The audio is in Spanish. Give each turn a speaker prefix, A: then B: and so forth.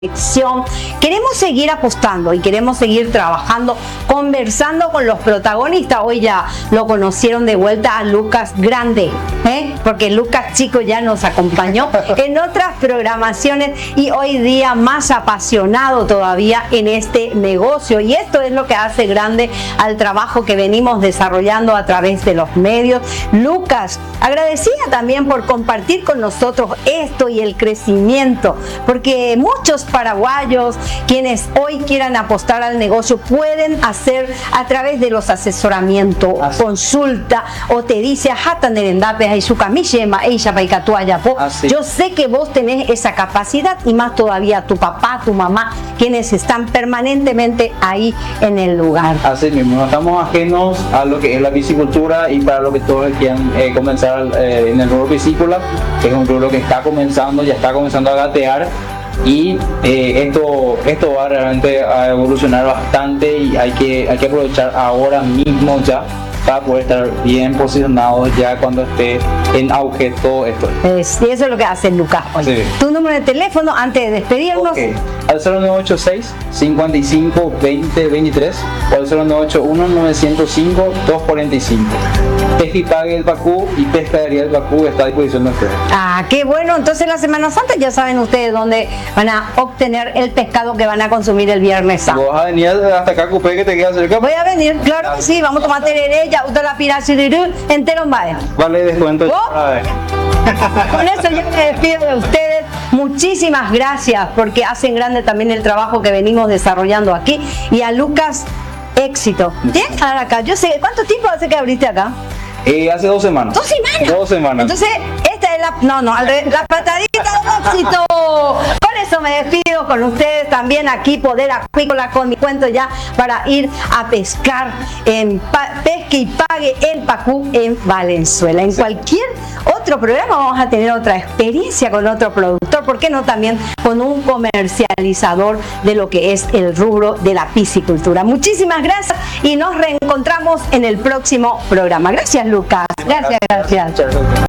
A: Queremos seguir apostando y queremos seguir trabajando, conversando con los protagonistas. Hoy ya lo conocieron de vuelta a Lucas Grande, porque Lucas Chico ya nos acompañó en otras programaciones y hoy día más apasionado todavía en este negocio. Y esto es lo que hace grande al trabajo que venimos desarrollando a través de los medios. Lucas, agradecida también por compartir con nosotros esto y el crecimiento, porque muchos paraguayos quienes hoy quieran apostar al negocio pueden hacer a través de los asesoramientos, consulta, o te dice yo sé que vos tenés esa capacidad y más todavía tu papá, tu mamá, quienes están permanentemente ahí en el lugar.
B: Así mismo, no estamos ajenos a lo que es la piscicultura y para lo que todos quieran comenzar en el rubro piscícola, que es un rubro que está comenzando, ya está comenzando a gatear. Y esto va realmente a evolucionar bastante y hay que aprovechar ahora mismo ya para poder estar bien posicionados ya cuando esté en auge todo esto.
A: Y eso es lo que hace Lucas hoy. Sí. Tu número de teléfono antes de despedirnos.
B: Okay. Al 0986 55 20 23 o al 0981 905 245. Pesca y Pague del Pacú y Pescadería del Pacú está a disposición de ustedes.
A: Ah, qué bueno. Entonces la Semana Santa ya saben ustedes dónde van a obtener el pescado que van a consumir el Viernes Santo.
B: ¿Vas a venir hasta acá, Cupé, que te queda cerca?
A: Voy a venir, claro que sí. Vamos a tomar tereré, ya usted la pira entero vaya.
B: Vale, descuento.
A: Con eso yo me despido de ustedes. Muchísimas gracias porque hacen grande también el trabajo que venimos desarrollando aquí. Y a Lucas, éxito. ¿Tienes que estar acá? Yo sé, ¿cuánto tiempo hace que abriste acá?
B: Hace 2 semanas.
A: 2 semanas.
B: 2 semanas.
A: Entonces, esta es la patadita de éxito. Por eso me despido con ustedes también aquí, Poder Acuícola, con mi cuento ya para ir a pescar en Pesca y Pague el Pacú en Valenzuela. En cualquier otro programa vamos a tener otra experiencia con otro productor, ¿por qué no también con un comercializador de lo que es el rubro de la piscicultura? Muchísimas gracias y nos reencontramos en el próximo programa. Gracias, Lucas. Gracias.